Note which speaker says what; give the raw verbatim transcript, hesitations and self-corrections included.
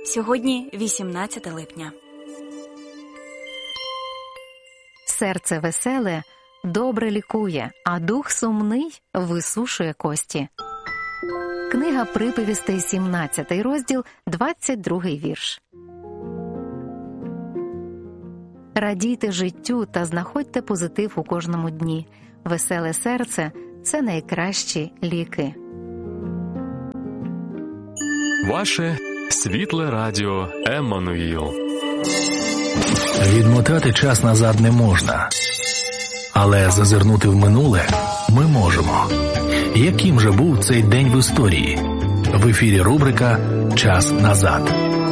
Speaker 1: Сьогодні вісімнадцяте липня.
Speaker 2: Серце веселе добре лікує, а дух сумний висушує кості. Книга приповістей, сімнадцятий розділ, двадцять другий вірш. Радійте життю та знаходьте позитив у кожному дні. Веселе серце – це найкращі ліки.
Speaker 3: Ваше світле радіо Еммануїл.
Speaker 4: Відмотати час назад не можна. Але зазирнути в минуле ми можемо. Яким же був цей день в історії? В ефірі рубрика «Час назад».